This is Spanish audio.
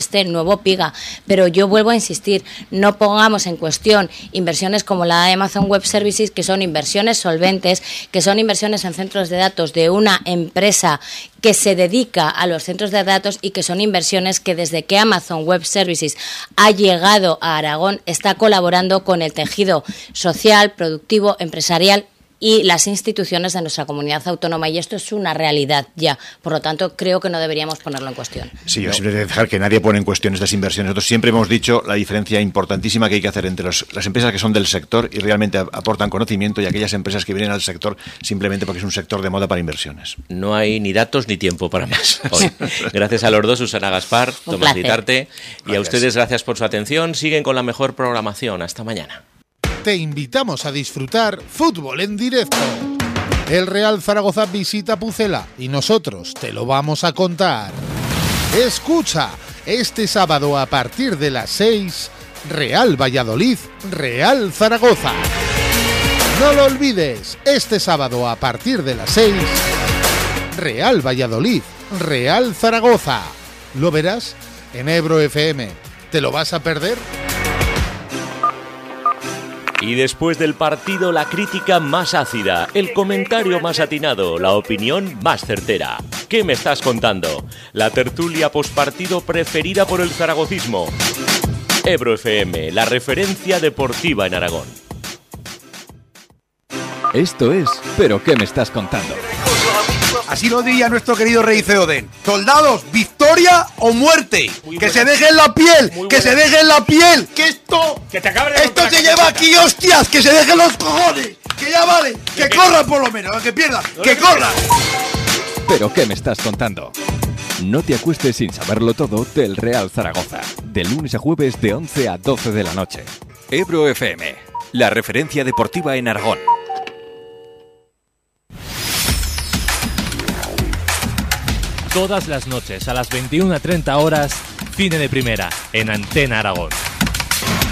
este nuevo PIGA. Pero yo vuelvo a insistir, no pongamos en cuestión inversiones como la de Amazon Web Services, que son inversiones solventes, que son inversiones en centros de datos de una empresa que se dedica a los centros de datos y que son inversiones que desde que Amazon Web Services ha llegado a Aragón está colaborando con el tejido social, productivo, empresarial y las instituciones de nuestra comunidad autónoma, y esto es una realidad ya. Por lo tanto, creo que no deberíamos ponerlo en cuestión. Sí, yo siempre dejar que nadie pone en cuestión estas inversiones. Nosotros siempre hemos dicho la diferencia importantísima que hay que hacer entre las empresas que son del sector y realmente aportan conocimiento y aquellas empresas que vienen al sector simplemente porque es un sector de moda para inversiones. No hay ni datos ni tiempo para más hoy. Gracias a los dos, Susana Gaspar, Tomás Guitarte, y a ustedes gracias por su atención. Siguen con la mejor programación. Hasta mañana. Te invitamos a disfrutar fútbol en directo. El Real Zaragoza visita Pucela y nosotros te lo vamos a contar. Escucha, este sábado a partir de las 6, Real Valladolid, Real Zaragoza. No lo olvides, este sábado a partir de las 6, Real Valladolid, Real Zaragoza. Lo verás en Ebro FM. ¿Te lo vas a perder? Y después del partido, la crítica más ácida, el comentario más atinado, la opinión más certera. ¿Qué me estás contando? La tertulia postpartido preferida por el zaragocismo. Ebro FM, la referencia deportiva en Aragón. Esto es ¿Pero qué me estás contando? Así lo diría nuestro querido rey Theoden. Soldados, victoria o muerte. Que se dejen la piel, que se dejen la piel. Que esto se lleva aquí, hostias. Que se dejen los cojones. Que ya vale, que corran por lo menos, que pierdan, que corran. ¿Pero qué me estás contando? No te acuestes sin saberlo todo del Real Zaragoza. De lunes a jueves de 11 a 12 de la noche. Ebro FM, la referencia deportiva en Aragón. Todas las noches a las 21:30 horas, Cine de Primera, en Antena Aragón.